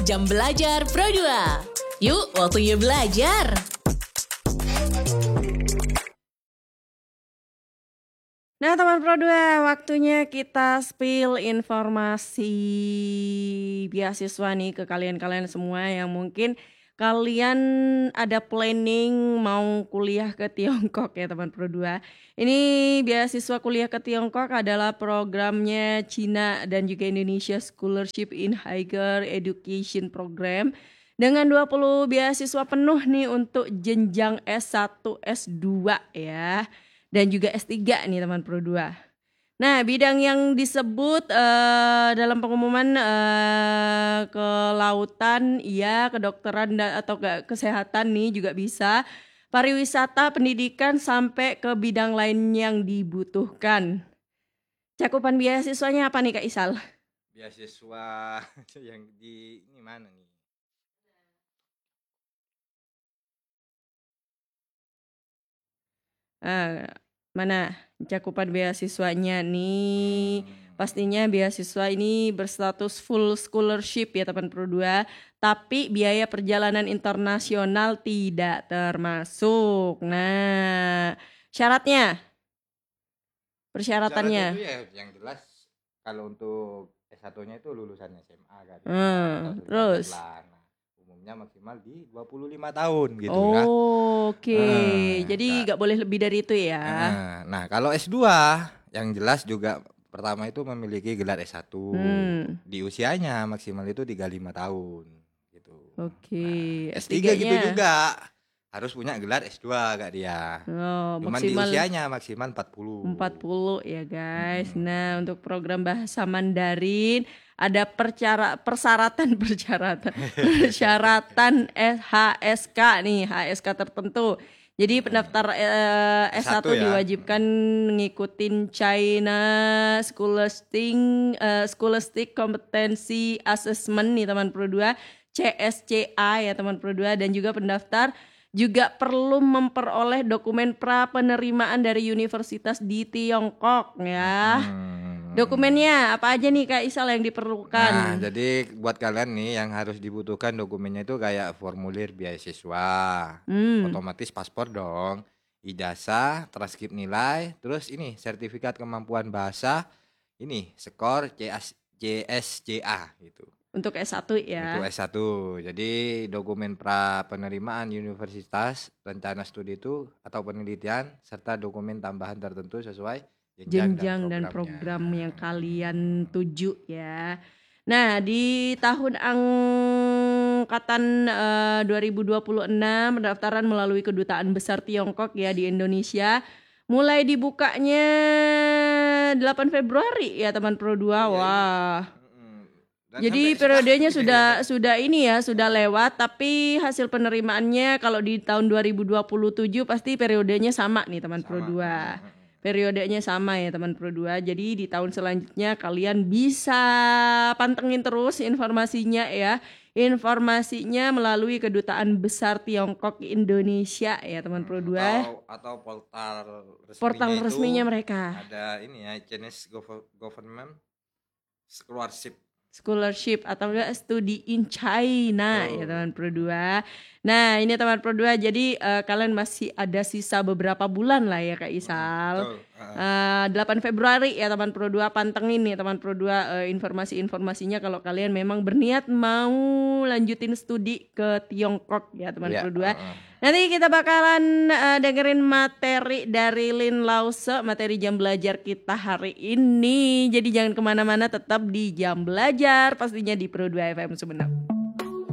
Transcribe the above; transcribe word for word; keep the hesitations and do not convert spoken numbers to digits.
Jam Belajar Pro dua. Yuk, waktunya belajar. Nah, teman Pro dua, waktunya kita spill informasi beasiswa nih ke kalian-kalian semua yang mungkin kalian ada planning mau kuliah ke Tiongkok ya teman Pro dua. Ini beasiswa kuliah ke Tiongkok adalah programnya Cina dan juga Indonesia Scholarship in Higher Education Program dengan dua puluh beasiswa penuh nih untuk jenjang S satu, S dua ya. Dan juga S tiga nih teman Pro dua. Nah, bidang yang disebut uh, dalam pengumuman uh, kelautan, iya, kedokteran dan, atau ke kesehatan nih juga bisa. Pariwisata, pendidikan, sampai ke bidang lain yang dibutuhkan. Cakupan beasiswanya apa nih Kak Isal? Beasiswa yang di ini mana nih? Ah, mana cakupan beasiswanya nih? Hmm. Pastinya beasiswa ini berstatus full scholarship ya teman Pro dua, tapi biaya perjalanan internasional tidak termasuk. Nah, syaratnya, persyaratannya. Syarat itu ya yang jelas kalau untuk S satu-nya itu lulusan S M A kan. Hmm, terus? Umumnya maksimal di dua puluh lima tahun gitu oh, ya. Oke, okay. nah, jadi nggak boleh lebih dari itu ya. Nah, nah kalau S dua yang jelas juga pertama itu memiliki gelar S satu. Hmm. Di usianya maksimal itu tiga puluh lima tahun gitu. Oke, okay. Nah, S tiga gitu juga. Harus punya gelar S dua gak dia. Oh, Cuman maksimal di usianya maksimal empat puluh. empat puluh ya guys. Hmm. Nah, untuk program bahasa Mandarin ada percara persyaratan persyaratan persyaratan H S K nih, H S K tertentu. Jadi pendaftar eh, S satu ya. Diwajibkan ngikutin China Scholastic uh, Scholastic Competency Assessment nih teman Pro dua, C S C A ya teman Pro dua, dan juga pendaftar juga perlu memperoleh dokumen pra penerimaan dari universitas di Tiongkok ya. Hmm. Dokumennya apa aja nih Kak Isal yang diperlukan? Nah, jadi buat kalian nih yang harus dibutuhkan dokumennya itu kayak formulir beasiswa, hmm. otomatis paspor dong, ijazah, transkrip nilai, terus ini sertifikat kemampuan bahasa, ini skor C S C A gitu. Untuk S satu ya. Untuk S satu. Jadi dokumen pra penerimaan universitas, rencana studi itu atau penelitian, serta dokumen tambahan tertentu sesuai jenjang, jenjang dan, dan program yang kalian tuju ya. Nah, di tahun angkatan uh, dua ribu dua puluh enam pendaftaran melalui Kedutaan Besar Tiongkok ya di Indonesia mulai dibukanya delapan Februari ya teman Pro dua. Wah. Dan jadi periodenya sudah ya. sudah ini ya sudah lewat, tapi hasil penerimaannya kalau di tahun dua ribu dua puluh tujuh pasti periodenya sama nih teman Pro dua. Periodenya sama ya teman Pro dua. Jadi di tahun selanjutnya kalian bisa pantengin terus informasinya ya. Informasinya melalui Kedutaan Besar Tiongkok Indonesia ya teman Pro dua. Atau, atau portal resminya portal resminya mereka. Ada ini ya, Chinese Government Scholarship Scholarship atau enggak studi in China oh. ya teman Pro dua. Nah ini teman Pro dua, jadi uh, kalian masih ada sisa beberapa bulan lah ya Kak Isal. uh, uh, delapan Februari ya teman Pro dua, pantengin nih teman Pro dua uh, informasi-informasinya kalau kalian memang berniat mau lanjutin studi ke Tiongkok ya teman yeah. Pro dua. uh, uh. Nanti kita bakalan uh, dengerin materi dari Lin Lause, materi jam belajar kita hari ini. Jadi jangan kemana-mana, tetap di Jam Belajar, pastinya di Pro dua F M Sumeneb.